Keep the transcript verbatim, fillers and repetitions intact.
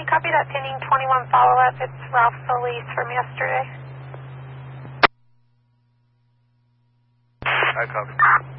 you copy that pending twenty-one follow-up? It's Ralph Solis from yesterday. I copy.